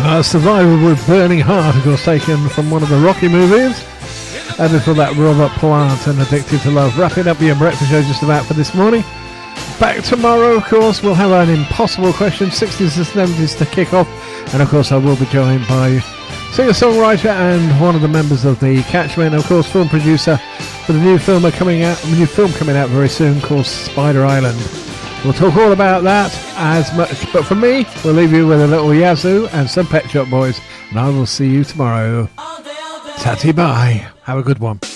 Survivor with Burning Heart, of course, taken from one of the Rocky movies. And before that, Robert Plant and Addicted to Love. Wrapping up your breakfast show just about for this morning. Back tomorrow, of course, we'll have an impossible question, 60s and 70s to kick off. And of course, I will be joined by singer-songwriter and one of the members of the Catchmen, of course, film producer for the new film coming out very soon called Spider Island. We'll talk all about that as much. But for me, we'll leave you with a little Yazoo and some Pet Shop Boys. And I will see you tomorrow. Tatty bye. Have a good one.